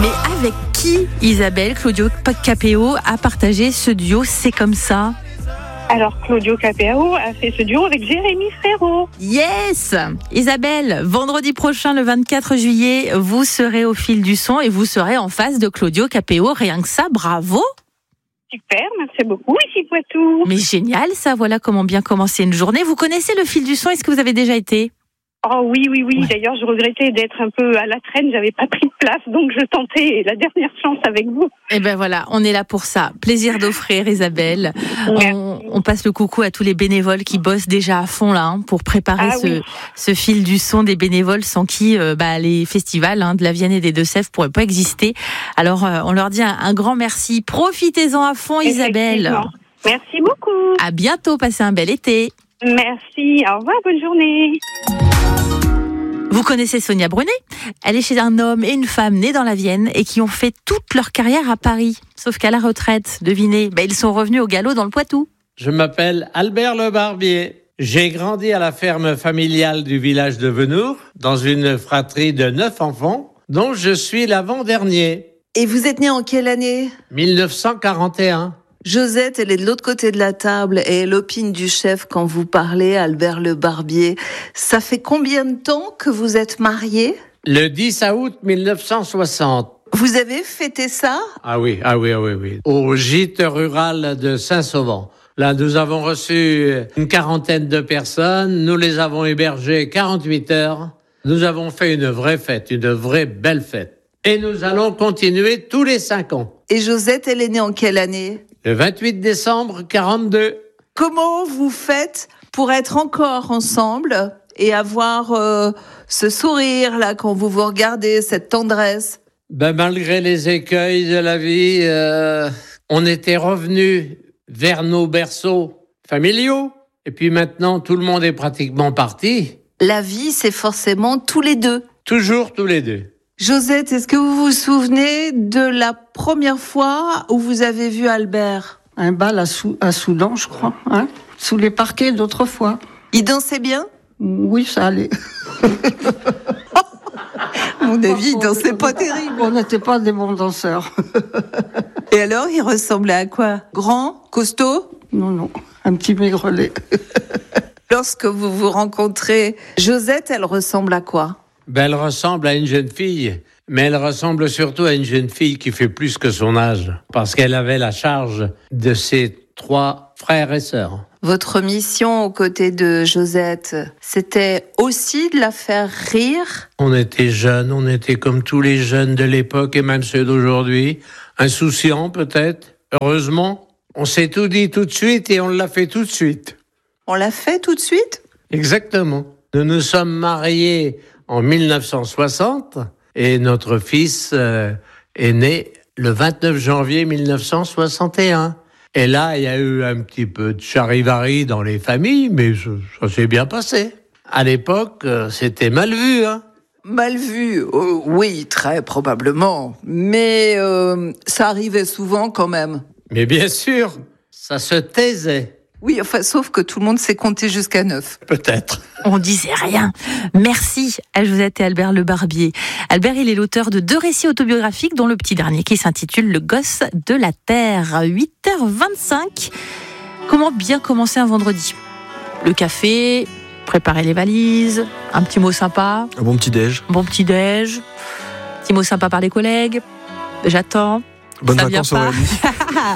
Mais avec qui, Isabelle, Claudio Capéo a partagé ce duo C'est comme ça? Alors, Claudio Capéo a fait ce duo avec Jérémy Frérot. Yes! Isabelle, vendredi prochain, le 24 juillet, vous serez au fil du son et vous serez en face de Claudio Capéo. Rien que ça, bravo! Super, merci beaucoup, ici Poitou. Mais génial, ça, voilà comment bien commencer une journée. Vous connaissez le fil du son? Est-ce que vous avez déjà été? Oh oui. Ouais. D'ailleurs, je regrettais d'être un peu à la traîne. J'avais pas pris de place, donc je tentais la dernière chance avec vous. Eh ben voilà, on est là pour ça. Plaisir d'offrir, Isabelle. On passe le coucou à tous les bénévoles qui bossent déjà à fond là pour préparer ce fil du son, des bénévoles sans qui les festivals de la Vienne et des Deux-Sèvres pourraient pas exister. Alors on leur dit un grand merci. Profitez-en à fond, Isabelle. Merci beaucoup. À bientôt, passez un bel été. Merci, au revoir, bonne journée. Vous connaissez Sonia Brunet? Elle est chez un homme et une femme nés dans la Vienne et qui ont fait toute leur carrière à Paris. Sauf qu'à la retraite, devinez, ils sont revenus au galop dans le Poitou. Je m'appelle Albert Le Barbier. J'ai grandi à la ferme familiale du village de Venours, dans une fratrie de 9 enfants, dont je suis l'avant-dernier. Et vous êtes né en quelle année? 1941. Josette, elle est de l'autre côté de la table et elle opine du chef quand vous parlez, Albert Le Barbier. Ça fait combien de temps que vous êtes mariés? Le 10 août 1960. Vous avez fêté ça? Ah oui. Au gîte rural de Saint-Sauvent. Là, nous avons reçu une quarantaine de personnes. Nous les avons hébergées 48 heures. Nous avons fait une vraie fête, une vraie belle fête. Et nous allons continuer tous les 5 ans. Et Josette, elle est née en quelle année? Le 28 décembre 42. Comment vous faites pour être encore ensemble et avoir ce sourire-là quand vous vous regardez, cette tendresse? Malgré les écueils de la vie, on était revenus vers nos berceaux familiaux. Et puis maintenant, tout le monde est pratiquement parti. La vie, c'est forcément tous les deux. Toujours tous les deux. Josette, est-ce que vous vous souvenez de la première fois où vous avez vu Albert? Un bal à Soudan, je crois, sous les parquets d'autrefois. Il dansait bien? Oui, ça allait. À mon avis, il dansait pas terrible. On n'était pas des bons danseurs. Et alors, il ressemblait à quoi? Grand? Costaud? Non, un petit maigrelet. Lorsque vous vous rencontrez, Josette, elle ressemble à quoi? Elle ressemble à une jeune fille, mais elle ressemble surtout à une jeune fille qui fait plus que son âge, parce qu'elle avait la charge de ses 3 frères et sœurs. Votre mission aux côtés de Josette, c'était aussi de la faire rire? On était jeunes, on était comme tous les jeunes de l'époque et même ceux d'aujourd'hui, insouciants peut-être. Heureusement, on s'est tout dit tout de suite et on l'a fait tout de suite. On l'a fait tout de suite? Exactement. Nous nous sommes mariés en 1960 et notre fils est né le 29 janvier 1961. Et là, il y a eu un petit peu de charivari dans les familles, mais ça s'est bien passé. À l'époque, c'était mal vu, Mal vu, oui, très probablement. Mais ça arrivait souvent quand même. Mais bien sûr, ça se taisait. Oui, sauf que tout le monde sait compter jusqu'à 9. Peut-être. On disait rien. Merci à Josette et Albert Le Barbier. Albert, il est l'auteur de 2 récits autobiographiques, dont le petit dernier qui s'intitule Le gosse de la terre. 8h25. Comment bien commencer un vendredi? Le café, préparer les valises, un petit mot sympa. Un bon petit déj. Petit mot sympa par les collègues. J'attends. Bonnes ça vacances vient pas. Aurélie.